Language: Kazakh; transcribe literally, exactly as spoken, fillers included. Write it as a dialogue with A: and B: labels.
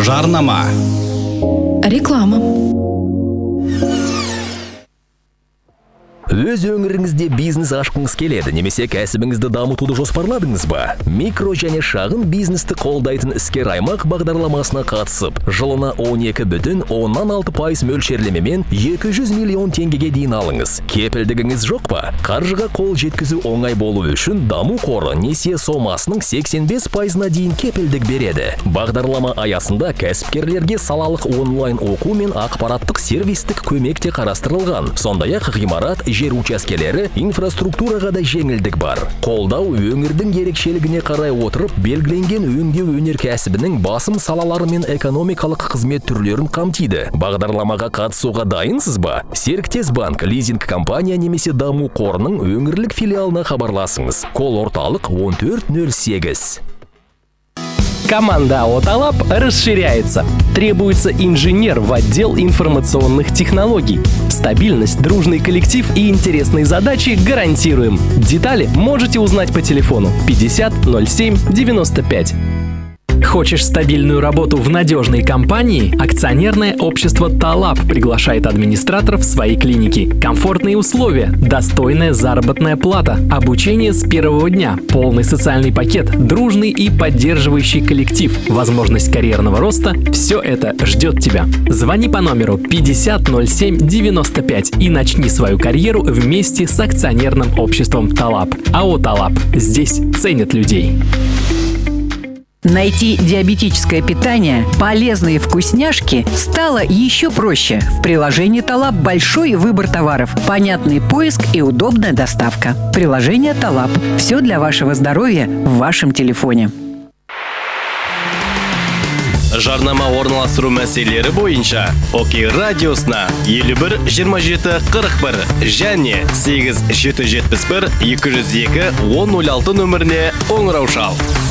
A: Жарнама.
B: Реклама.
C: Өз өңіріңізде бизнес ашқыңыз келеді, немесе кәсібіңізді дамытуды жоспарладыңыз ба? Микро және шағын бизнесті қолдайтын іскер аймақ бағдарламасына қатысып, жылына он екі бүтін оннан алты пайыз мөлшерлемемен екі жүз миллион теңгеге дейін алыңыз. Кепілдігіңіз жоқ па? Қаржыға қол жеткізу оңай болу үшін даму қоры несие сомасының сексен бес пайызына дейін кепілдік береді. Бағдарлама аясында кәсіпкерлерге салалық онлайн оқу мен ақпараттық сервистік көмек те қарастырылған. Сондай-ақ ғимарат, жер учаскелері, инфраструктураға да жеңілдік бар. Қолдау өңірдің ерекшелігіне қарай отырып, белгіленген өңдеу өнеркәсібінің басым салалары мен экономикалық қызмет түрлерін қамтиды. Бағдарламаға қатысуға дайынсыз ба? Серіктес банк, лизинг компания немесе даму қорының өңірлік филиалына хабарласыңыз. Кол орталық он төрт нөл сегіз.
D: Команда АО «Талап» расширяется. Требуется инженер в отдел информационных технологий. Стабильность, дружный коллектив и интересные задачи гарантируем. Детали можете узнать по телефону пятьдесят ноль семь девяносто пять. Хочешь стабильную работу в надежной компании? Акционерное общество «Талап» приглашает администраторов в свои клиники. Комфортные условия, достойная заработная плата, обучение с первого дня, полный социальный пакет, дружный и поддерживающий коллектив, возможность карьерного роста – все это ждет тебя. Звони по номеру пятьдесят ноль семь девяносто пять и начни свою карьеру вместе с акционерным обществом «Талап». АО «Талап». Здесь ценят людей.
E: Найти диабетическое питание, полезные вкусняшки стало еще проще. В приложении «Талап» большой выбор товаров, понятный поиск и удобная доставка. Приложение «Талап». Все для вашего здоровья в вашем телефоне.
F: Жарнама орналастыру мәселелері бойынша Оки радиосына елу бір жиырма жеті қырық бір және сегіз жеті жетпіс бір екі жүз екі он нөл алты нөміріне қоңырау шал.